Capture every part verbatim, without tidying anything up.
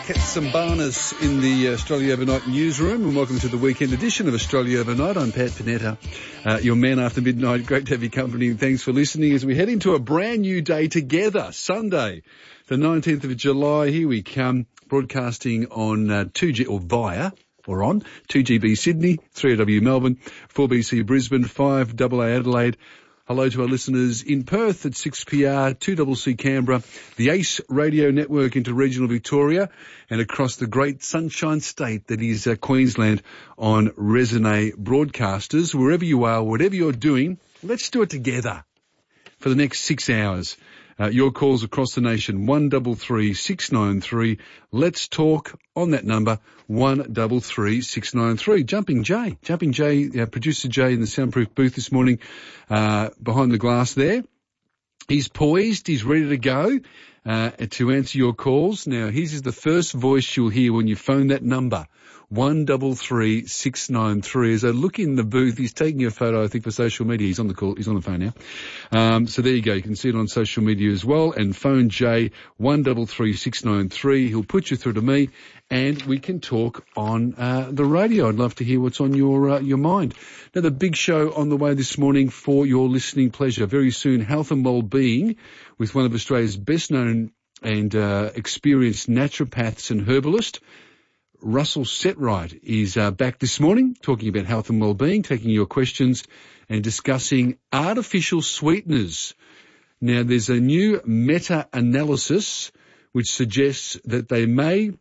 Katsambanas in the Australia Overnight newsroom, and welcome to the weekend edition of Australia Overnight. I'm Pat Panetta, uh, your man after midnight. Great to have your company, and thanks for listening as we head into a brand new day together. Sunday, the nineteenth of July. Here we come, broadcasting on uh, two G or via or on two G B Sydney, three O W Melbourne, four B C Brisbane, five A A Adelaide. Hello to our listeners in Perth at six P R, two C C Canberra, the ACE Radio Network into regional Victoria, and across the great Sunshine State that is uh, Queensland on Resonate Broadcasters. Wherever you are, whatever you're doing, let's do it together for the next six hours. Uh, your calls across the nation, one double three six nine three. Let's talk on that number, one double three six nine three. Jumping Jay, Jumping Jay, uh, producer Jay in the soundproof booth this morning, uh, behind the glass there. He's poised, he's ready to go, uh, to answer your calls. Now, his is the first voice you'll hear when you phone that number, one double three six nine three. As I look in the booth, he's taking a photo, I think, for social media. He's on the call, he's on the phone now. Um, so there you go. You can see it on social media as well. And phone Jay, one double three six nine three. He'll put you through to me, and we can talk on uh, the radio. I'd love to hear what's on your uh, your mind. Now, the big show on the way this morning for your listening pleasure. Very soon, health and well-being with one of Australia's best-known and uh, experienced naturopaths and herbalist. Russell Setright is uh, back this morning talking about health and well-being, taking your questions and discussing artificial sweeteners. Now, there's a new meta-analysis which suggests that they may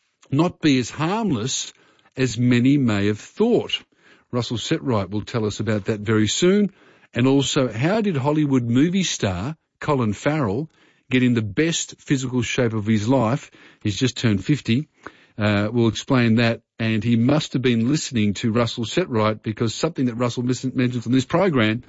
not be as harmless as many may have thought. Russell Setright will tell us about that very soon. And also, how did Hollywood movie star Colin Farrell get in the best physical shape of his life? He's just turned fifty. Uh, we'll explain that, and he must have been listening to Russell Setright, because something that Russell mentions on this program,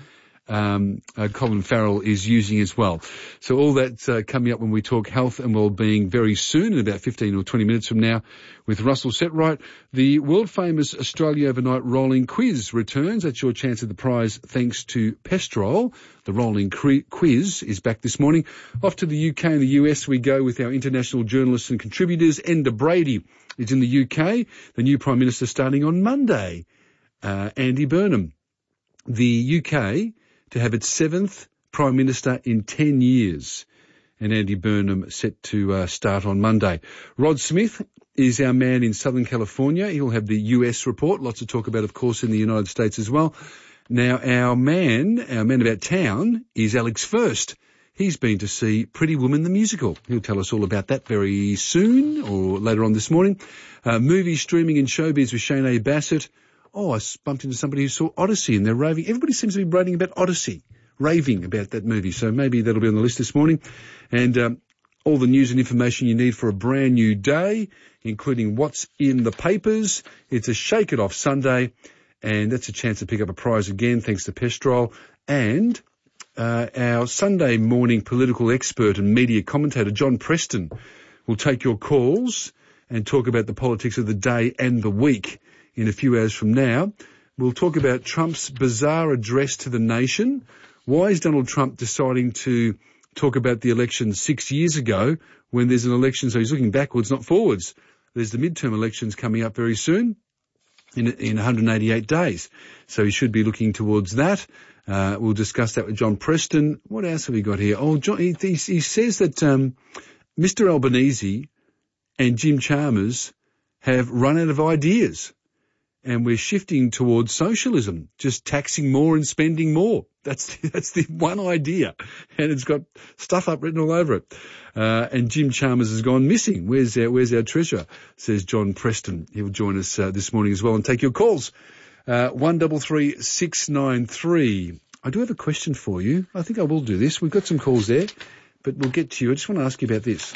um, uh, Colin Farrell is using as well. So all that's uh, coming up when we talk health and well-being very soon, in about fifteen or twenty minutes from now, with Russell Setright. The world-famous Australia Overnight Rolling Quiz returns. That's your chance at the prize, thanks to Pestrol. The Rolling Quiz is back this morning. Off to the U K and the U S we go with our international journalists and contributors. Enda Brady is in the U K. The new Prime Minister starting on Monday, uh, Andy Burnham. The U K to have its seventh Prime Minister in ten years. And Andy Burnham set to uh, start on Monday. Rod Smith is our man in Southern California. He'll have the U S report. Lots to talk about, of course, in the United States as well. Now, our man, our man about town is Alex First. He's been to see Pretty Woman the musical. He'll tell us all about that very soon or later on this morning. Uh, movie streaming and showbiz with Shane A. Bassett. Oh, I bumped into somebody who saw Odyssey and they're raving. Everybody seems to be raving about Odyssey, raving about that movie. So maybe that'll be on the list this morning. And um, all the news and information you need for a brand new day, including what's in the papers. It's a Shake It Off Sunday, and that's a chance to pick up a prize again, thanks to Pestrol. And uh, our Sunday morning political expert and media commentator, John Preston, will take your calls and talk about the politics of the day and the week. In a few hours from now, we'll talk about Trump's bizarre address to the nation. Why is Donald Trump deciding to talk about the election six years ago when there's an election? So he's looking backwards, not forwards. There's the midterm elections coming up very soon in, in one hundred eighty-eight days. So he should be looking towards that. Uh, we'll discuss that with John Preston. What else have we got here? Oh, John, he, he, he says that um, Mister Albanese and Jim Chalmers have run out of ideas. And we're shifting towards socialism, just taxing more and spending more. That's the, that's the one idea. And it's got stuff up written all over it. Uh, and Jim Chalmers has gone missing. Where's our, where's our treasure? Says John Preston. He'll join us uh, this morning as well and take your calls. Uh, one double three six nine three. I do have a question for you. I think I will do this. We've got some calls there, but we'll get to you. I just want to ask you about this.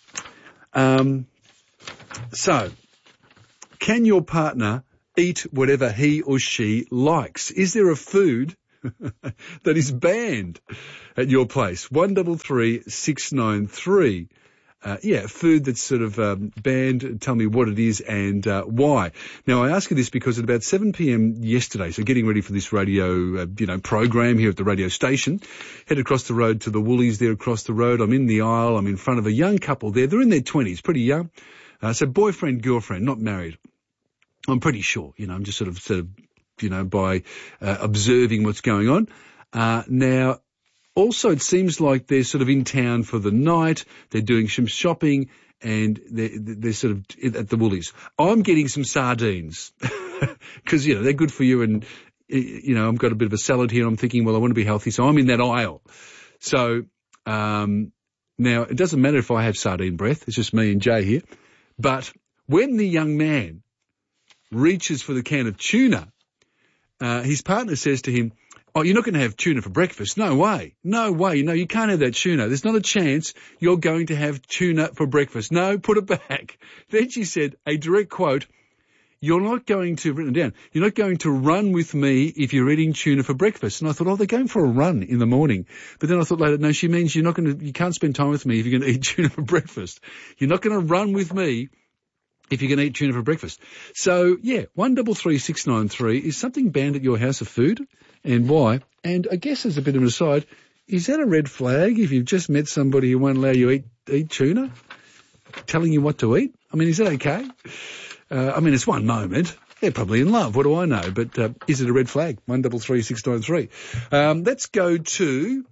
Um, so, can your partner eat whatever he or she likes? Is there a food that is banned at your place? One double three six nine three. Uh, yeah, food that's sort of um, banned. Tell me what it is and uh, why. Now, I ask you this because at about seven p.m. yesterday, so getting ready for this radio, uh, you know, program here at the radio station, head across the road to the Woolies there across the road. I'm in the aisle. I'm in front of a young couple there. They're in their twenties, pretty young. Uh, so boyfriend, girlfriend, not married. I'm pretty sure, you know, I'm just sort of, sort of, you know, by uh, observing what's going on. Uh, now, also it seems like they're sort of in town for the night. They're doing some shopping and they're, they're sort of at the Woolies. I'm getting some sardines because, you know, they're good for you. And, you know, I've got a bit of a salad here. I'm thinking, well, I want to be healthy. So I'm in that aisle. So, um, now it doesn't matter if I have sardine breath. It's just me and Jay here. But when the young man reaches for the can of tuna, uh, his partner says to him, oh, you're not going to have tuna for breakfast. No way. No way. No, you can't have that tuna. There's not a chance you're going to have tuna for breakfast. No, put it back. Then she said, a direct quote, you're not going to, written it down, you're not going to run with me if you're eating tuna for breakfast. And I thought, oh, they're going for a run in the morning. But then I thought later, no, she means you're not going to, you can't spend time with me if you're going to eat tuna for breakfast. You're not going to run with me if you're going to eat tuna for breakfast. So, yeah, one double three six nine three, is something banned at your house of food and why? And I guess as a bit of an aside, is that a red flag if you've just met somebody who won't allow you eat eat tuna, telling you what to eat? I mean, is that okay? Uh, I mean, it's one moment. They're probably in love. What do I know? But uh, is it a red flag? one double three six nine three. Um, let's go to,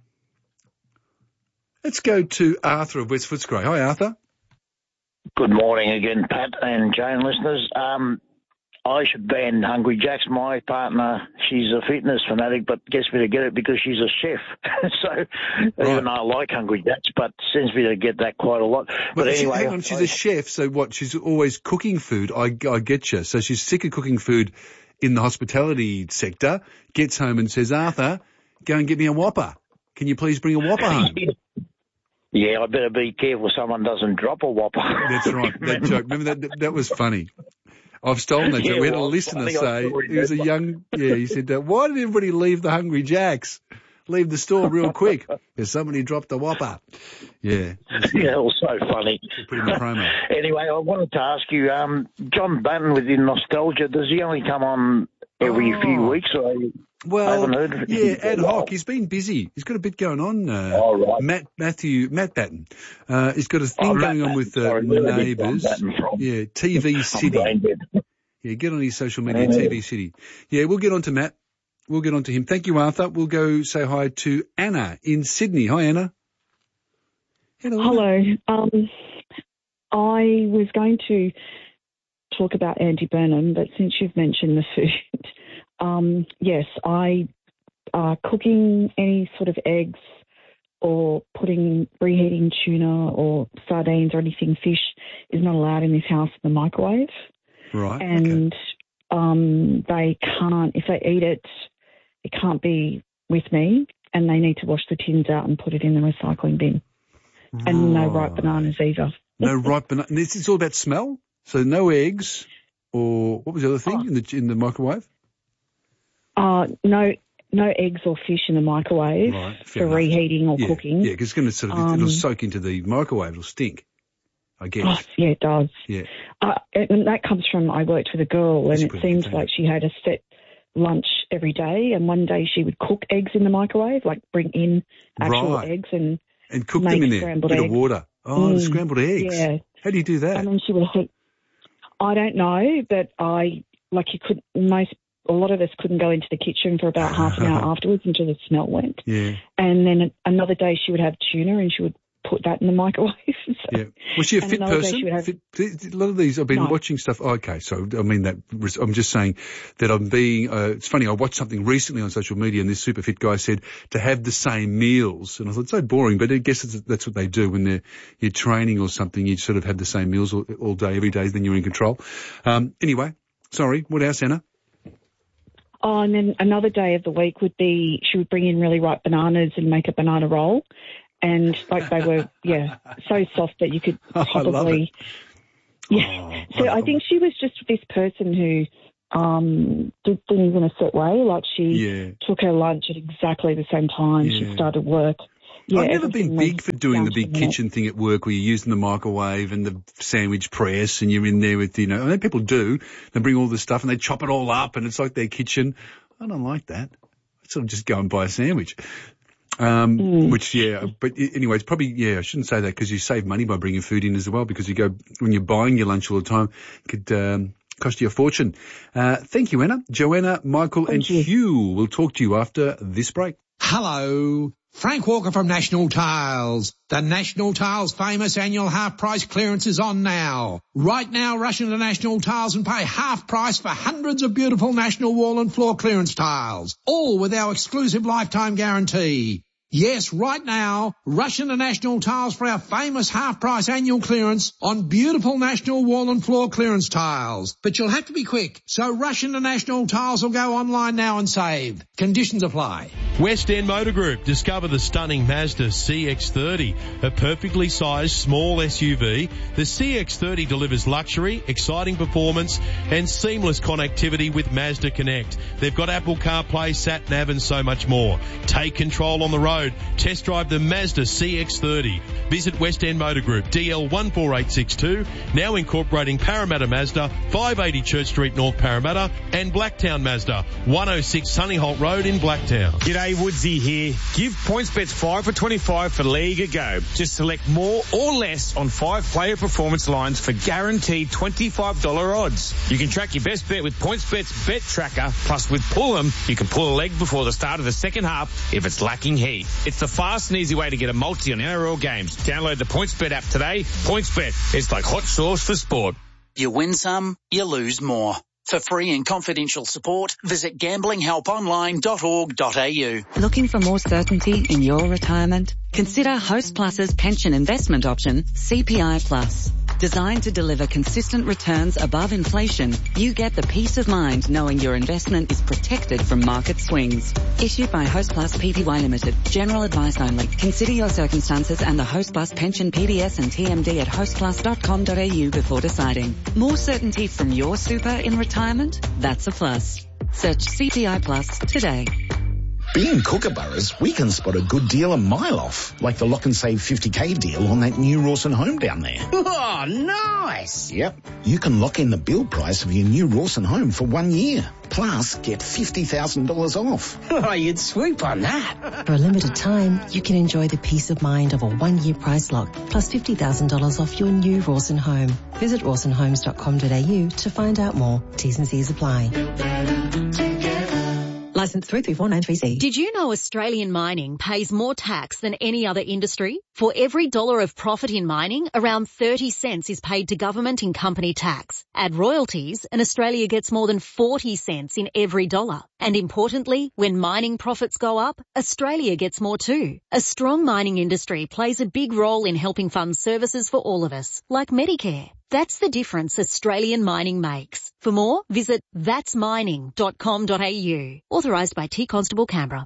let's go to Arthur of West Footscray. Hi, Arthur. Good morning again, Pat and Jane listeners. Um, I should ban Hungry Jacks. My partner, she's a fitness fanatic, but gets me to get it because she's a chef. so right. Even though I like Hungry Jacks, but sends me to get that quite a lot. But, but anyway, hang on, she's I, a chef. So what? She's always cooking food. I, I get you. So she's sick of cooking food in the hospitality sector. Gets home and says, Arthur, go and get me a Whopper. Can you please bring a Whopper home? Yeah, I better be careful someone doesn't drop a Whopper. That's right. That joke. Remember that? That, that was funny. I've stolen that joke. Yeah, we had a listener say, he was a young, yeah, he said, uh, why did everybody leave the Hungry Jacks? Leave the store real quick. Because somebody dropped the Whopper. Yeah. Yeah, it was so funny. Put in the promo. Anyway, I wanted to ask you, um, John Button within Nostalgia, does he only come on every oh. few weeks? Or well, I haven't heard of yeah, ad hoc. He's been busy. He's got a bit going on. Uh, oh, right. Matt, Matthew, Matt Batten. Uh, he's got a thing oh, going Matt on with uh, Neighbours. Yeah, T V City. Yeah, get on his social media, T V City. Yeah, we'll get on to Matt. We'll get on to him. Thank you, Arthur. We'll go say hi to Anna in Sydney. Hi, Anna. Hello. Hello. Um, I was going to talk about Andy Burnham, but since you've mentioned the food, um, yes, I uh, cooking any sort of eggs or putting reheating tuna or sardines or anything fish is not allowed in this house in the microwave. Right. And okay. um, they can't, if they eat it, it can't be with me, and they need to wash the tins out and put it in the recycling bin. Right. And no ripe bananas either. No ripe bananas. This is all about smell? So no eggs or what was the other thing oh. in the in the microwave? Uh, no no eggs or fish in the microwave right, for enough. reheating or yeah. cooking. Yeah, because it's going to sort of, um, it'll soak into the microwave. It'll stink, I guess. Oh, yeah, it does. Yeah. Uh, and that comes from, I worked with a girl and That's it seems like she had a set lunch every day, and one day she would cook eggs in the microwave, like bring in actual right. eggs and and cook make them in there, scrambled bit eggs. of water. Oh, mm, the scrambled eggs. Yeah. How do you do that? And then she would, I don't know, but I, like you could, most, a lot of us couldn't go into the kitchen for about half an hour afterwards until the smell went. Yeah. And then another day she would have tuna and she would put that in the microwave. so, yeah. Was she a fit person? She have, fit, a lot of these, I've been no. watching stuff. Oh, okay, so I mean that. I'm just saying that I'm being. Uh, it's funny. I watched something recently on social media, and this super fit guy said to have the same meals, and I thought it's so boring. But I guess it's, that's what they do when they're you're training or something. You sort of have the same meals all, all day, every day. Then you're in control. Um, anyway, sorry. What else, Anna? Oh, and then another day of the week would be she would bring in really ripe bananas and make a banana roll. And like they were, yeah, so soft that you could probably, yeah. Oh, so I think she was just this person who um, did things in a set way. Like she yeah. took her lunch at exactly the same time. Yeah. She started work. Yeah, I've never been big for doing the big kitchen thing at work where you're using the microwave and the sandwich press and you're in there with, you know, I mean, people do. They bring all this stuff and they chop it all up and it's like their kitchen. I don't like that. I sort of just go and buy a sandwich. Um, Mm. which, yeah, but i- anyway, it's probably, yeah, I shouldn't say that because you save money by bringing food in as well, because you go, when you're buying your lunch all the time, it could, um, cost you a fortune. Uh, thank you, Anna. Joanna, Michael Thank and you. Hugh will talk to you after this break. Hello. Frank Walker from National Tiles. The National Tiles famous annual half price clearance is on now. Right now, rush into National Tiles and pay half price for hundreds of beautiful National wall and floor clearance tiles, all with our exclusive lifetime guarantee. Yes, right now, rush into National Tiles for our famous half-price annual clearance on beautiful National wall and floor clearance tiles. But you'll have to be quick, so rush into National Tiles or go online now and save. Conditions apply. West End Motor Group. Discover the stunning Mazda C X thirty, a perfectly sized small S U V. The C X thirty delivers luxury, exciting performance and seamless connectivity with Mazda Connect. They've got Apple CarPlay, Sat Nav and so much more. Take control on the road. Test drive the Mazda C X thirty. Visit West End Motor Group, D L one four eight six two, now incorporating Parramatta Mazda, five eighty Church Street, North Parramatta, and Blacktown Mazda, one oh six Sunnyholt Road in Blacktown. G'day, Woodsy here. Give PointsBet five for twenty-five for League a go. Just select more or less on five player performance lines for guaranteed twenty-five dollars odds. You can track your best bet with PointsBet's Bet Tracker, plus with Pull'em, you can pull a leg before the start of the second half if it's lacking heat. It's the fast and easy way to get a multi on N R L games. Download the PointsBet app today. PointsBet, it's like hot sauce for sport. You win some, you lose more. For free and confidential support, visit gambling help online dot org dot a u. Looking for more certainty in your retirement? Consider Host Plus's pension investment option, C P I Plus. Designed to deliver consistent returns above inflation, you get the peace of mind knowing your investment is protected from market swings. Issued by Host Plus Pty Limited. General advice only. Consider your circumstances and the Host Plus pension P D S and T M D at host plus dot com dot a u before deciding. More certainty from your super in retirement? That's a plus. Search C P I Plus today. Being Kookaburras, we can spot a good deal a mile off, like the Lock and Save fifty K deal on that new Rawson home down there. Oh, nice! Yep. You can lock in the build price of your new Rawson home for one year, plus get fifty thousand dollars off. Oh, you'd swoop on that. For a limited time, you can enjoy the peace of mind of a one-year price lock, plus fifty thousand dollars off your new Rawson home. Visit rawson homes dot com dot a u to find out more. T's and C's apply. Licence three three four nine three C. Did you know Australian mining pays more tax than any other industry? For every dollar of profit in mining, around thirty cents is paid to government in company tax. Add royalties and Australia gets more than forty cents in every dollar. And importantly, when mining profits go up, Australia gets more too. A strong mining industry plays a big role in helping fund services for all of us, like Medicare. That's the difference Australian mining makes. For more, visit that's mining dot com dot a u. Authorised by T Constable Canberra.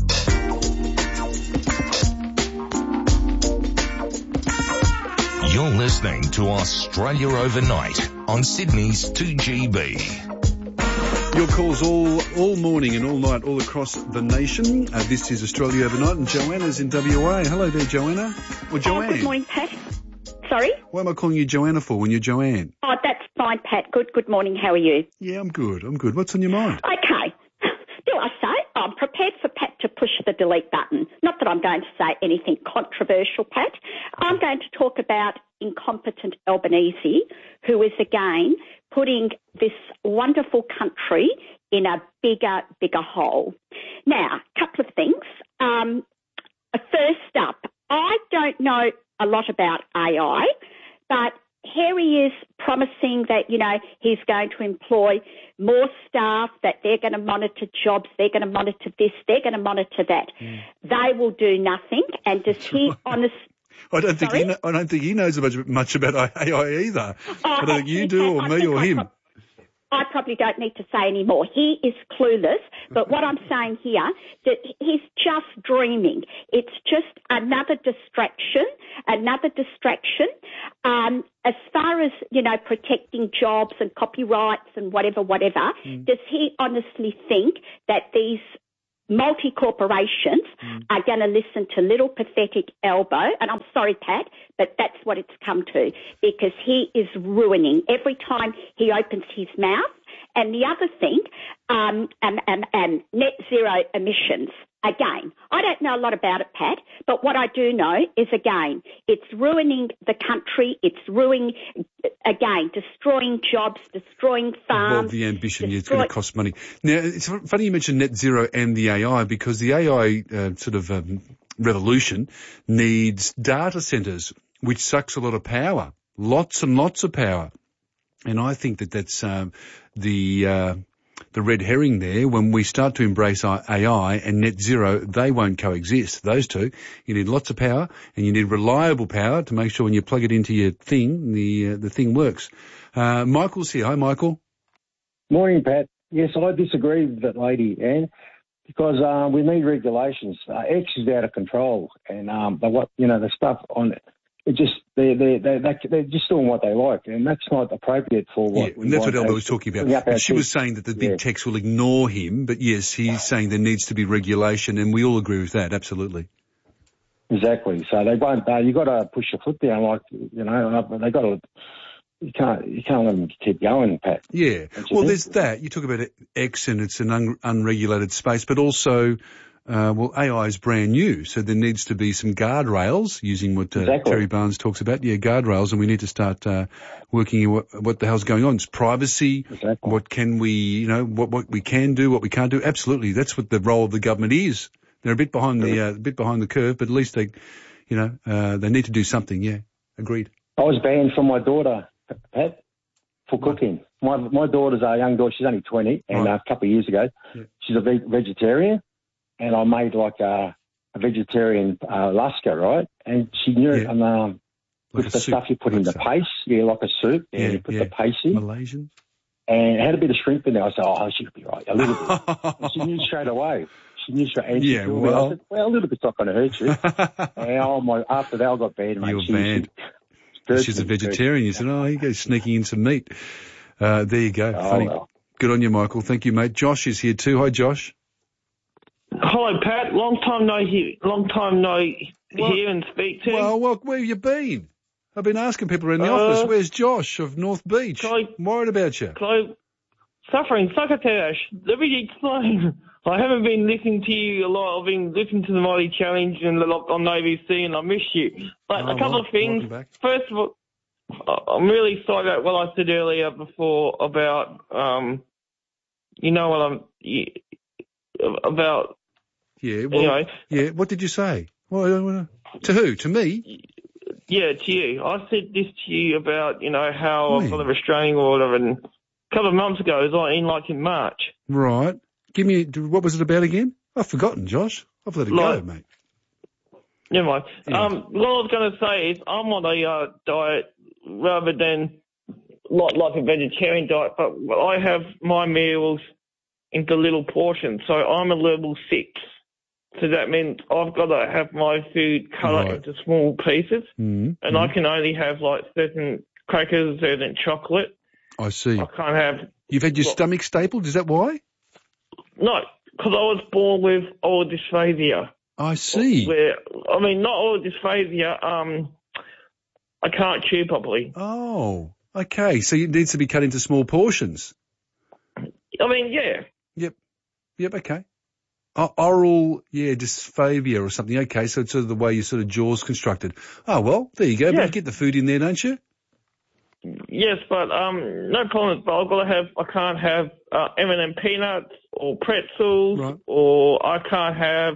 You're listening to Australia Overnight on Sydney's two G B. Your calls all all morning and all night all across the nation. Uh, this is Australia Overnight, and Joanna's in W A. Hello there, Joanna. Or Joanne. Oh, good morning, Pat. Sorry? Why am I calling you Joanna for when you're Joanne? Oh, that's fine, Pat. Good Good morning. How are you? Yeah, I'm good. I'm good. What's on your mind? Okay. Do I say? I'm prepared for Pat to push the delete button. Not that I'm going to say anything controversial, Pat. I'm going to talk about incompetent Albanese, who is, again, putting this wonderful country in a bigger, bigger hole. Now, a couple of things. Um, first up, I don't know a lot about A I, but here he is promising that, you know, he's going to employ more staff, that they're going to monitor jobs, they're going to monitor this, they're going to monitor that. Mm. They will do nothing. And does he honestly... I don't think he. Know, I don't think he knows much, much about A I either. Oh, I don't think you do, or I me, or I him. Pro- I probably don't need to say any more. He is clueless. But what I'm saying here, that he's just dreaming. It's just another distraction, another distraction. Um, as far as, you know, protecting jobs and copyrights and whatever, whatever, mm. does he honestly think that these multi-corporations mm. are going to listen to little pathetic Albo? And I'm sorry, Pat, but that's what it's come to, because he is ruining every time he opens his mouth. And the other thing, um, um, um, um, net zero emissions. Again, I don't know a lot about it, Pat, but what I do know is, again, it's ruining the country. It's ruining, again, destroying jobs, destroying farms. Well, the ambition, yeah, it's destroy- going to cost money. Now, it's funny you mentioned net zero and the A I, because the A I uh, sort of um, revolution needs data centres, which sucks a lot of power, lots and lots of power. And I think that that's um, the... Uh, the red herring there. When we start to embrace A I and net zero, they won't coexist, those two. You need lots of power and you need reliable power to make sure when you plug it into your thing, the uh, the thing works. Uh, Michael's here. Hi, Michael. Morning, Pat. Yes, I disagree with that lady, Anne, because uh, we need regulations. Uh, X is out of control, and um, the, what you know the stuff on it. It just they they they they're just doing what they like, and that's not appropriate for what. Yeah, and that's what Elba was talking about. And she was saying that the big yeah. techs will ignore him, but yes, he's saying there needs to be regulation, and we all agree with that. Absolutely. Exactly. So they won't. Uh, you got to push your foot down, like you know. They got to. You can't. You can't let them keep going, Pat. Yeah. Well, think? There's that. You talk about X, and it's an un- unregulated space, but also. Uh, well, A I is brand new, so there needs to be some guardrails, using what uh, exactly. Terry Barnes talks about. Yeah, guardrails, and we need to start uh, working in what, what the hell's going on. It's privacy. Exactly. What can we, you know, what what we can do, what we can't do. Absolutely, that's what the role of the government is. They're a bit behind the uh, a bit behind the curve, but at least they, you know, uh, they need to do something. Yeah, agreed. I was banned from my daughter, Pat, for cooking. My my daughter's a young daughter. She's only twenty, and right. uh, a couple of years ago, yeah. she's a ve- vegetarian. And I made like a, a vegetarian uh, lasca, right? And she knew yeah. it. And um, like with the soup. stuff you put like in the soup. paste, yeah, like a soup. Yeah, and you put yeah. the paste in. Malaysian. And it had a bit of shrimp in there. I said, oh, she could be right, a little bit. And she knew straight away. She knew straight away. Yeah, well. I said, well, a little bit's not going to hurt you. And oh my, after that, I got banned. You were she, banned. She, She's a vegetarian. You said, oh, you go sneaking in some meat. Uh, there you go. Oh, Funny. well. Good on you, Michael. Thank you, mate. Josh is here too. Hi, Josh. Hello, Pat. Long time no hear, long time no well, hear and speak to. Well, well, where have you been? I've been asking people around the uh, office. Where's Josh of North Beach? I, I'm worried about you. I, suffering succotash. Let me explain. I haven't been listening to you a lot. I've been listening to the Mighty Challenge and on A B C, and I miss you. But oh, a couple well, of things. First of all, I'm really sorry about what I said earlier before about, um, you know what I'm about. Yeah, well, anyway. yeah. What did you say? Well, to who? To me? Yeah, to you. I said this to you about, you know, how Man. I've got a restraining order, and a couple of months ago, it was like in like in March. Right. Give me, what was it about again? I've forgotten, Josh. I've let it like, go, mate. Never mind. Yeah. Um, what I was going to say is I'm on a uh, diet rather than like, like a vegetarian diet, but I have my meals into little portions. So I'm a level six. So that means I've got to have my food cut right. up into small pieces, mm-hmm. and I can only have like certain crackers, certain chocolate. I see. I can't have... You've had your well, stomach stapled? Is that why? No, because I was born with oral dysphagia. I see. Where, I mean, not oral dysphagia, um, I can't chew properly. Oh, okay. So it needs to be cut into small portions. I mean, yeah. Yep. Yep, okay. O- oral, yeah, dysphagia or something. Okay, so it's sort of the way your sort of jaw's constructed. Oh, well, there you go. Yeah. But you get the food in there, don't you? Yes, but um, no problem. But I've got to have. I can't have uh, M and M peanuts or pretzels, right. or I can't have.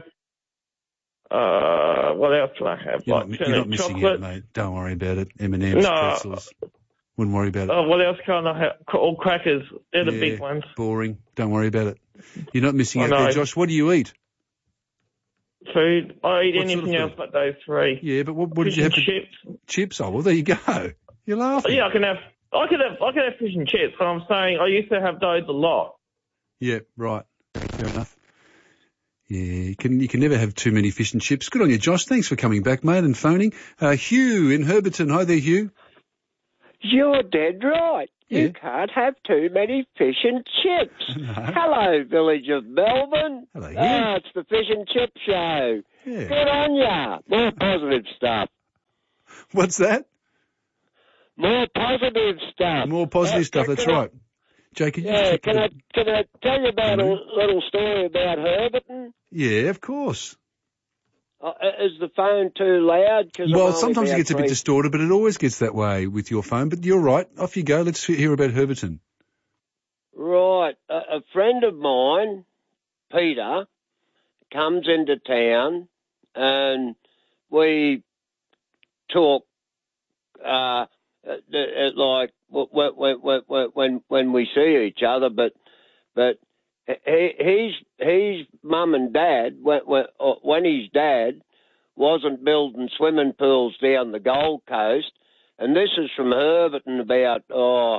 Uh, what else do I have? You're like not, you're not missing chocolate. out, mate. Don't worry about it. M and M's, no, pretzels. Wouldn't worry about it. Oh, what else can't I have? All crackers. They're the yeah, big ones. Boring. Don't worry about it. You're not missing I out know. there, Josh. What do you eat? Food. I eat What anything sort of else but those three. Yeah, but what, what fish did you have? and For... chips. Chips. Oh, well, there you go. You're laughing. Yeah, I can have. I could have. I could have fish and chips, but I'm saying I used to have those a lot. Yeah, right. Fair enough. Yeah, you can you can never have too many fish and chips. Good on you, Josh. Thanks for coming back, mate, and phoning. Uh, Hugh in Herberton. Hi there, Hugh. You're dead right. Yeah. You can't have too many fish and chips. No. Hello, village of Melbourne. Hello, Hugh. Ah, it's the Fish and Chip Show. Yeah. Good on ya. More positive stuff. What's that? More positive stuff. More positive Uh, stuff. That's can I- right. Jay, can you Yeah, check can the- I can I tell you about a little story about Herberton? Yeah, of course. Uh, is the phone too loud? 'Cause I'm Well, only sometimes it about gets a bit three- distorted, but it always gets that way with your phone. But you're right. Off you go. Let's hear about Herberton. Right. A, a friend of mine, Peter, comes into town and we talk uh, uh, uh, like when, when, when, when, when we see each other, but but he, he's he's mum and dad when, when, when his dad wasn't building swimming pools down the Gold Coast, and this is from Herberton about oh.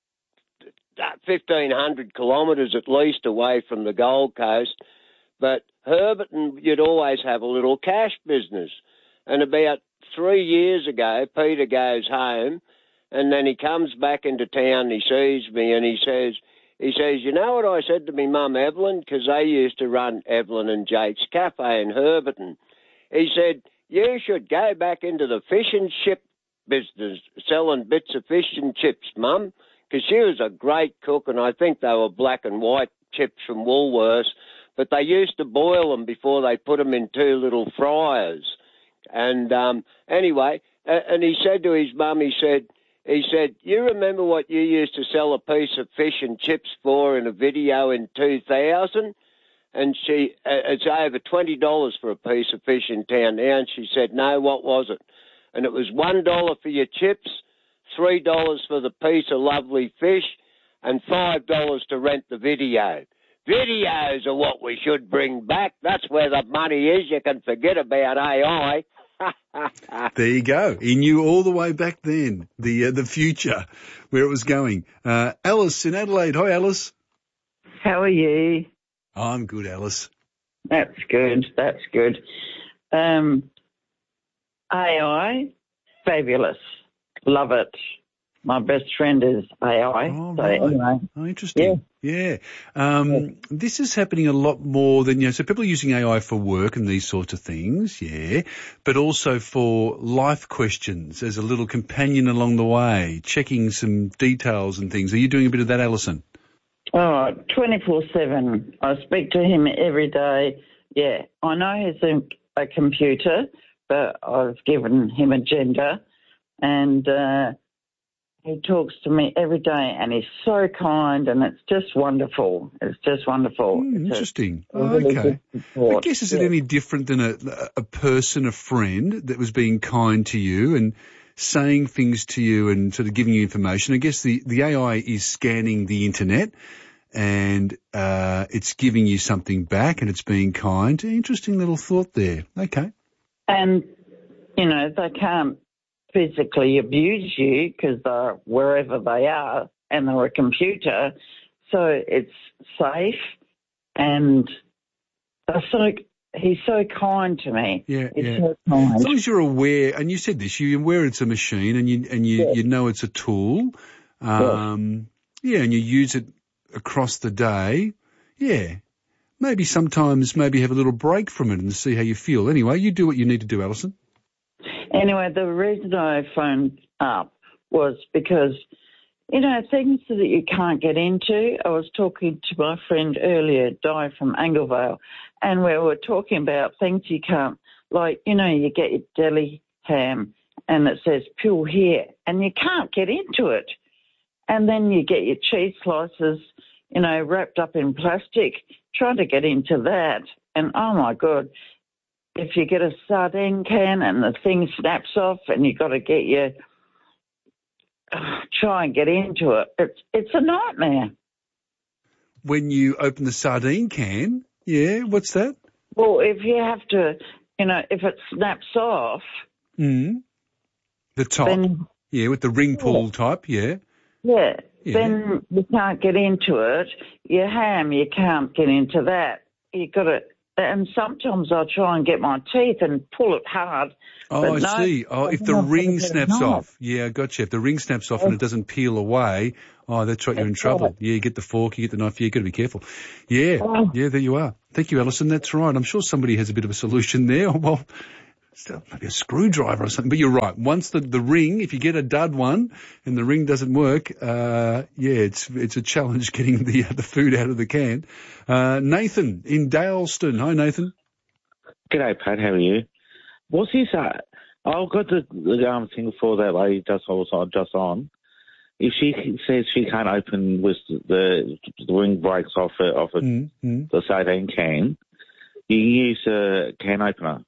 fifteen hundred kilometres at least away from the Gold Coast. But Herberton, you'd always have a little cash business. And about three years ago, Peter goes home and then he comes back into town, he sees me and he says, he says, you know what I said to me mum Evelyn? Because they used to run Evelyn and Jake's Cafe in Herberton. He said, you should go back into the fish and chip business, selling bits of fish and chips, mum. Because she was a great cook, and I think they were black and white chips from Woolworths, but they used to boil them before they put them in two little fryers. And um, anyway, uh, and he said to his mum, he said, he said, you remember what you used to sell a piece of fish and chips for in a video in two thousand? And she, uh, it's over twenty dollars for a piece of fish in town now. And she said, no, what was it? And it was one dollar for your chips, three dollars for the piece of lovely fish, and five dollars to rent the video. Videos are what we should bring back. That's where the money is. You can forget about A I. There you go. He knew all the way back then, the uh, the future, where it was going. Uh, Alice in Adelaide. Hi, Alice. How are you? I'm good, Alice. That's good. That's good. Um, A I, fabulous. Love it. My best friend is A I. Oh, so right. anyway. Oh, interesting. Yeah. yeah. Um, yeah. This is happening a lot more than, you know, so people are using A I for work and these sorts of things, yeah, but also for life questions as a little companion along the way, checking some details and things. Are you doing a bit of that, Alison? Oh, twenty-four seven. I speak to him every day. Yeah, I know he's a, a computer, but I've given him a gender, and uh, he talks to me every day, and he's so kind, and it's just wonderful. It's just wonderful. Mm, it's interesting. A, a really okay. I guess is yeah. it any different than a, a person, a friend that was being kind to you and saying things to you and sort of giving you information? I guess the, the A I is scanning the internet and uh, it's giving you something back and it's being kind. Interesting little thought there. Okay. And, you know, they can't physically abuse you because they're wherever they are and they're a computer. So it's safe and they're so, he's so kind to me. Yeah, he's yeah. so kind. As long as you're aware, and you said this, you're aware it's a machine and you and you, yes. you know it's a tool. Um, yes. Yeah, and you use it across the day. Yeah. Maybe sometimes maybe have a little break from it and see how you feel. Anyway, you do what you need to do, Alison. Anyway, the reason I phoned up was because, you know, things that you can't get into. I was talking to my friend earlier, Di from Anglevale, and we were talking about things you can't, like, you know, you get your deli ham and it says peel here and you can't get into it. And then you get your cheese slices, you know, wrapped up in plastic, trying to get into that. And, oh, my God, if you get a sardine can and the thing snaps off and you've got to get your uh, try and get into it, it's it's a nightmare. When you open the sardine can, yeah, what's that? Well, if you have to, you know, if it snaps off. Mm. The top, then, yeah, with the ring pull yeah. type, yeah. yeah. Yeah. Then you can't get into it. Your ham, you can't get into that. You got to. And sometimes I try and get my teeth and pull it hard. Oh, I no, see. Oh, if the ring snaps off. Yeah, I gotcha. If the ring snaps off and it doesn't peel away, oh, that's right, you're in trouble. Yeah, you get the fork, you get the knife, yeah, you've got to be careful. Yeah, yeah, there you are. Thank you, Alison. That's right. I'm sure somebody has a bit of a solution there. Well, maybe a screwdriver or something. But you're right. Once the, the ring, if you get a dud one and the ring doesn't work, uh, yeah, it's it's a challenge getting the uh, the food out of the can. Uh, Nathan in Daleston. Hi, Nathan. G'day, Pat. How are you? What's this? Uh, I've got the, the um, thing for that lady just also just on. If she says she can't open with the the ring breaks off a, off a, mm-hmm. the sardine can, you use a can opener.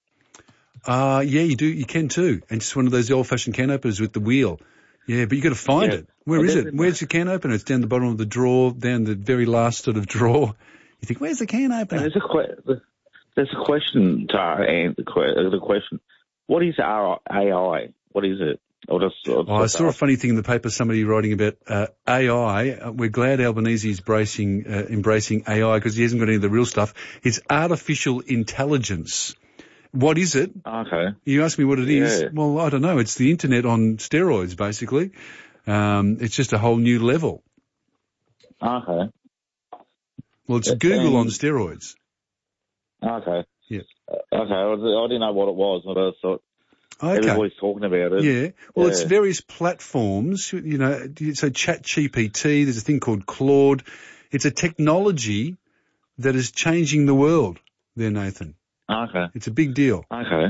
Uh, yeah, you do. You can too. And it's one of those old-fashioned can openers with the wheel. Yeah, but you got to find yeah. it. Where well, is it? Where's the can opener? It's down the bottom of the drawer, down the very last sort of drawer. You think, where's the can opener? There's a, que- there's a question to and the, que- the question. What is A I? What is it? Or just, or oh, I saw a funny thing in the paper, somebody writing about uh, A I. Uh, we're glad Albanese is bracing, uh, embracing A I because he hasn't got any of the real stuff. It's artificial intelligence. What is it? Okay. You ask me what it is. Yeah. Well, I don't know. It's the internet on steroids, basically. Um, it's just a whole new level. Okay. Well, it's Google on steroids. Okay. Yeah. Okay. I, was, I didn't know what it was, but I thought okay. everybody's talking about it. Yeah. Well, yeah. it's various platforms. You know, so ChatGPT. There's a thing called Claude. It's a technology that is changing the world. There, Nathan. Okay. It's a big deal. Okay.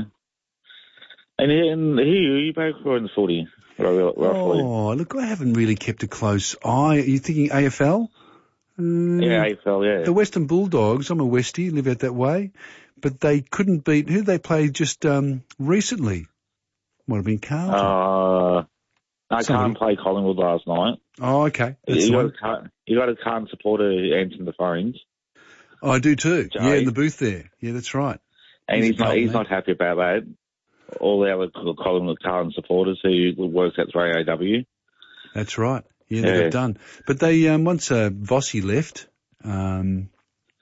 And, and here, you both were in the footy, roughly. Oh, look, I haven't really kept a close eye. Are you thinking A F L? Uh, yeah, A F L, yeah. The Western Bulldogs, I'm a Westie, live out that way, but they couldn't beat, who did they play just um, recently? Might have been Carlton. Uh, I can't play Collingwood last night. Oh, okay. That's you got, a, you got a current supporter answering the phones. Oh, I do too. Jay. Yeah, in the booth there. Yeah, that's right. And he's, he's not he's not happy about that. All the other Collingwood current supporters who works at three A W. That's right. Yeah, they yeah. got done. But they, um, once uh, Vossi left, um,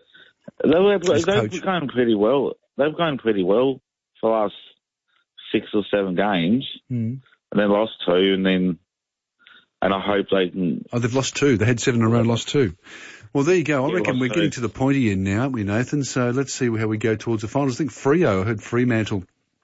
they were, they've coach. gone pretty well. They've gone pretty well for the last six or seven games. Mm. And they lost two, and then, and I hope they can. Oh, they've lost two. They had seven in a row, lost two. Well, there you go. I yeah, reckon we're two. getting to the pointy end now, aren't we, Nathan? So let's see how we go towards the finals. I think Freo, I heard Fremantle,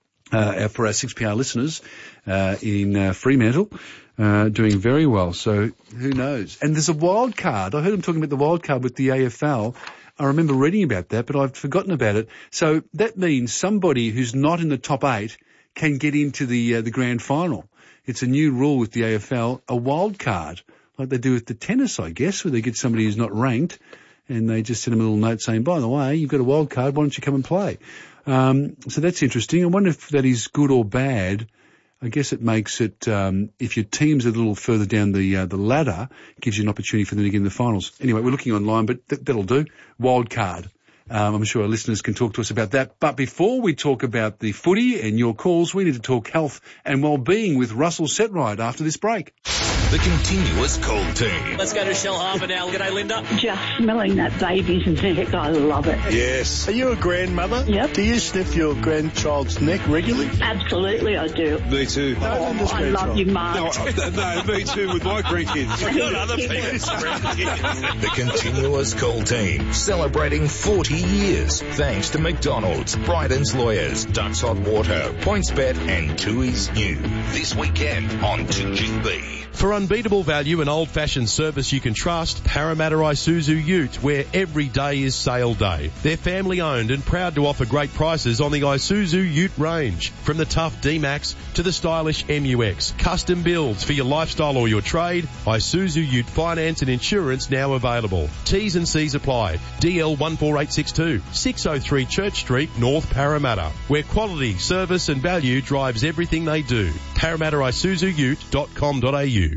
uh, for our six P R listeners, uh, in, uh, Fremantle, uh, doing very well. So who knows? And there's a wild card. I heard them talking about the wild card with the A F L. I remember reading about that, but I've forgotten about it. So that means somebody who's not in the top eight can get into the, uh, the grand final. It's a new rule with the A F L, a wild card, like they do with the tennis, I guess, where they get somebody who's not ranked and they just send them a little note saying, by the way, you've got a wild card, why don't you come and play? Um, so that's interesting. I wonder if that is good or bad. I guess it makes it, um, if your team's a little further down the, uh, the ladder, it gives you an opportunity for them to get in the finals. Anyway, we're looking online, but th- that'll do. Wild card. Um, I'm sure our listeners can talk to us about that. But before we talk about the footy and your calls, we need to talk health and well-being with Russell Setright after this break. The continuous call team. Let's go to Shell Harbour now. G'day, Linda. Just smelling that baby's neck, I love it. Yes. Are you a grandmother? Yep. Do you sniff your grandchild's neck regularly? Absolutely, I do. Me too. Oh, I love you, Mark. No, no, me too with my grandkids. Got other people's grandkids. The continuous call team, celebrating forty years. Thanks to McDonald's, Bryden's Lawyers, Ducks Hot Water, PointsBet and Tui's New. This weekend on two G B. For unbeatable value and old-fashioned service you can trust, Parramatta Isuzu Ute, where every day is sale day. They're family-owned and proud to offer great prices on the Isuzu Ute range. From the tough D-Max to the stylish M U X. Custom builds for your lifestyle or your trade. Isuzu Ute finance and insurance now available. T's and C's apply. D L one four eight six two, six oh three Church Street, North Parramatta, where quality, service and value drives everything they do. Parramatta Isuzu Ute dot com dot a u.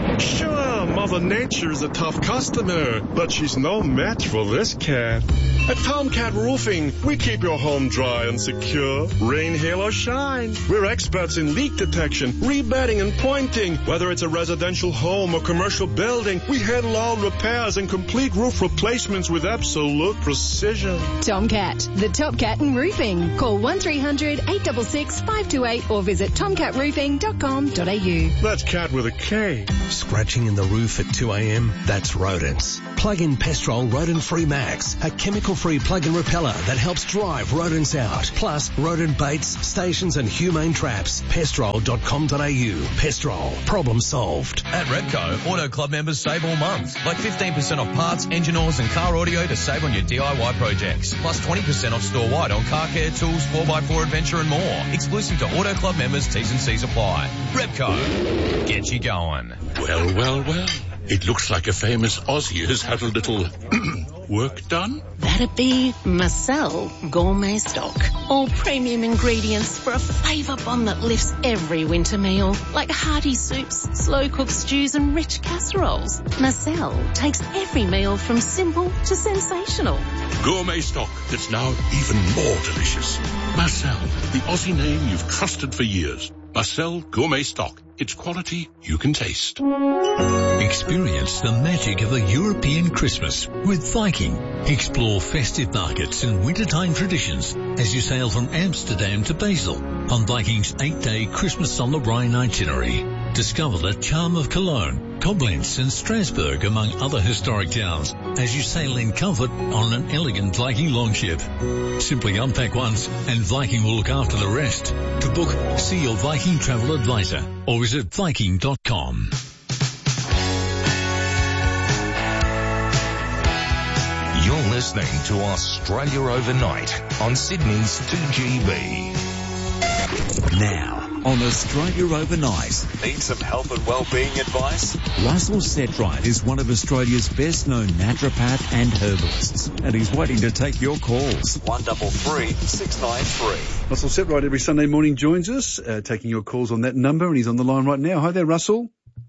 Sure, Mother Nature's a tough customer, but she's no match for this cat. At Tomcat Roofing, we keep your home dry and secure. Rain, hail, or shine. We're experts in leak detection, rebedding, and pointing. Whether it's a residential home or commercial building, we handle all repairs and complete roof replacements with absolute precision. Tomcat, the top cat in roofing. Call one three hundred, eight six six, five two eight or visit tomcat roofing dot com dot a u. That's cat with a K. Scratching in the roof at two a.m.? That's rodents. Plug in Pestrol Rodent Free Max, a chemical-free plug-in repeller that helps drive rodents out. Plus, rodent baits, stations and humane traps. pestrol dot com dot a u. Pestrol. Problem solved. At Repco, Auto Club members save all month. Like fifteen percent off parts, engine oils and car audio to save on your D I Y projects. Plus twenty percent off store-wide on car care, tools, four by four adventure and more. Exclusive to Auto Club members, T's and C's apply. Repco. Get you going. Well, well, well. It looks like a famous Aussie has had a little work done. That'd be Marcel Gourmet Stock. All premium ingredients for a flavour bomb that lifts every winter meal, like hearty soups, slow-cooked stews and rich casseroles. Marcel takes every meal from simple to sensational. Gourmet stock that's now even more delicious. Marcel, the Aussie name you've trusted for years. Marcel Gourmet Stock. It's quality you can taste. Experience the magic of a European Christmas with Viking. Explore festive markets and wintertime traditions as you sail from Amsterdam to Basel on Viking's eight-day Christmas on the Rhine itinerary. Discover the charm of Cologne, Koblenz and Strasbourg, among other historic towns, as you sail in comfort on an elegant Viking longship. Simply unpack once and Viking will look after the rest. To book, see your Viking travel advisor or visit viking dot com. You're listening to Australia Overnight on Sydney's two G B. Now, on Australia Overnight. Need some health and well-being advice? Russell Setright is one of Australia's best-known naturopath and herbalists, and he's waiting to take your calls. one double three six nine three. Russell Setright every Sunday morning joins us, uh, taking your calls on that number, and he's on the line right now. Hi there, Russell.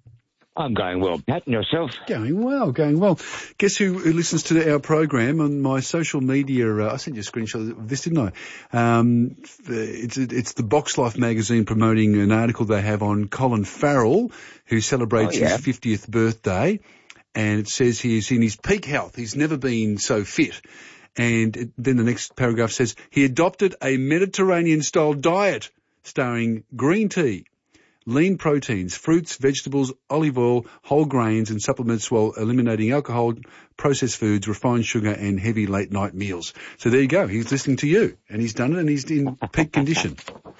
I'm going well, Pat, and yourself? Going well, going well. Guess who, who listens to our program on my social media? Uh, I sent you a screenshot of this, didn't I? Um, it's it's the Box Life magazine promoting an article they have on Colin Farrell, who celebrates oh, yeah. his fiftieth birthday, and it says he's in his peak health. He's never been so fit. And it, then the next paragraph says he adopted a Mediterranean-style diet starring green tea, lean proteins, fruits, vegetables, olive oil, whole grains and supplements while eliminating alcohol, processed foods, refined sugar and heavy late night meals. So there you go. He's listening to you and he's done it and he's in peak condition.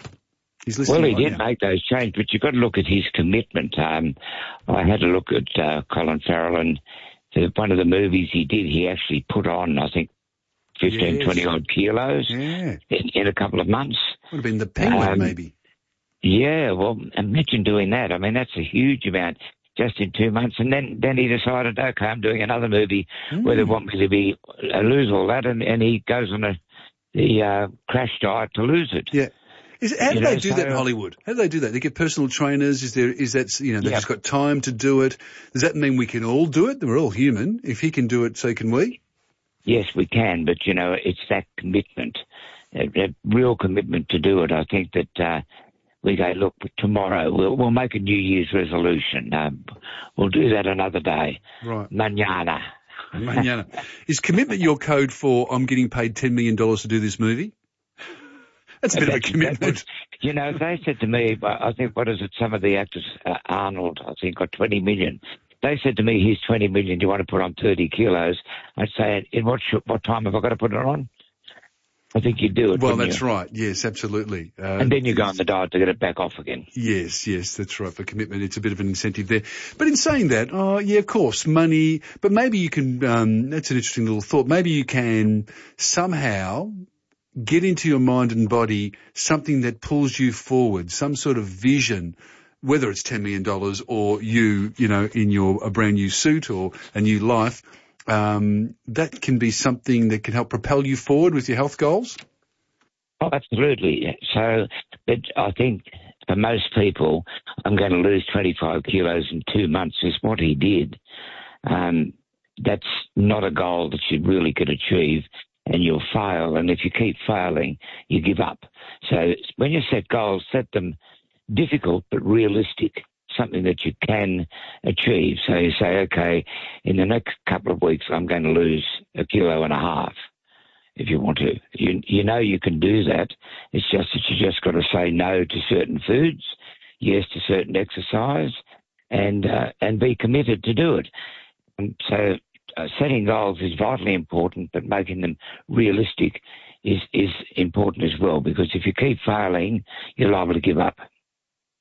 He's listening. Well, he right did now. make those changes, but you've got to look at his commitment. Um, I had a look at uh, Colin Farrell and the, one of the movies he did, he actually put on, I think, fifteen, yes. twenty odd kilos yeah. in, in a couple of months. Would have been the Penguin um, maybe. Yeah, well, imagine doing that. I mean, that's a huge amount just in two months. And then, then he decided, okay, I'm doing another movie mm. where they want me to be uh, lose all that, and, and he goes on a the uh, crash diet to lose it. Yeah. Is, how do you they know, do so, that in Hollywood? How do they do that? They get personal trainers? Is there, is that, you know, they've yeah. just got time to do it? Does that mean we can all do it? We're all human. If he can do it, so can we? Yes, we can, but, you know, it's that commitment, a, a real commitment to do it. I think that, uh, we go, look, tomorrow we'll, we'll make a New Year's resolution. Um, we'll do that another day. Right. Mañana. Mañana. Is commitment your code for I'm getting paid ten million dollars to do this movie? That's a bit That's, of a commitment. Was, you know, they said to me, I think, what is it, some of the actors, uh, Arnold, I think, got twenty million. They said to me, here's twenty million, do you want to put on thirty kilos? I'd say, in what, what time have I got to put it on? I think you do it. Well, that's you? right. Yes, absolutely. Uh, and then you go on the diet to get it back off again. Yes, yes, that's right. For commitment, it's a bit of an incentive there. But in saying that, oh, yeah, of course, money, but maybe you can, um, that's an interesting little thought. Maybe you can somehow get into your mind and body something that pulls you forward, some sort of vision, whether it's ten million dollars or you, you know, in your, a brand new suit or a new life. Um, that can be something that can help propel you forward with your health goals? Oh, absolutely. So, but I think for most people, I'm going to lose twenty-five kilos in two months is what he did. Um, that's not a goal that you really could achieve, and you'll fail. And if you keep failing, you give up. So when you set goals, set them difficult but realistic. Something that you can achieve. So you say, okay, in the next couple of weeks, I'm going to lose a kilo and a half. If you want to, you you know you can do that. It's just that you just got to say no to certain foods, yes to certain exercise, and uh, and be committed to do it. And so uh, setting goals is vitally important, but making them realistic is, is important as well, because if you keep failing, you're liable to give up.